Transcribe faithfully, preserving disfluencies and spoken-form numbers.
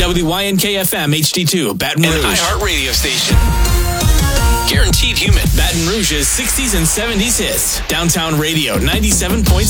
W Y N K F M H D two, Baton Rouge. An iHeart radio station. Guaranteed human. Baton Rouge's sixties and seventies hits. Downtown Radio ninety-seven point